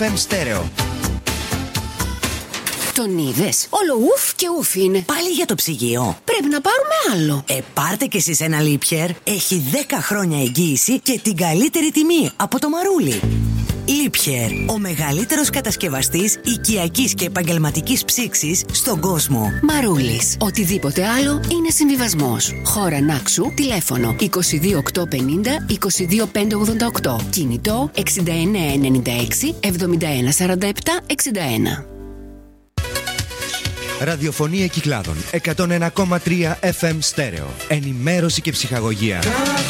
FM Stereo. Τον είδες? Όλο ουφ και ουφ είναι. Πάλι για το ψυγείο. Πρέπει να πάρουμε άλλο. Πάρτε κι εσείς ένα Liebherr. Έχει 10 χρόνια εγγύηση και την καλύτερη τιμή από το Μαρούλι. Liebherr, ο μεγαλύτερος κατασκευαστής οικιακής και επαγγελματικής ψήξης στον κόσμο. Μαρούλης. Οτιδήποτε άλλο είναι συμβιβασμός. Χώρα Νάξου, τηλέφωνο 22850 22588. Κινητό 6996 7147 61. Ραδιοφωνία Κυκλάδων 101,3 FM Stereo. Ενημέρωση και ψυχαγωγία.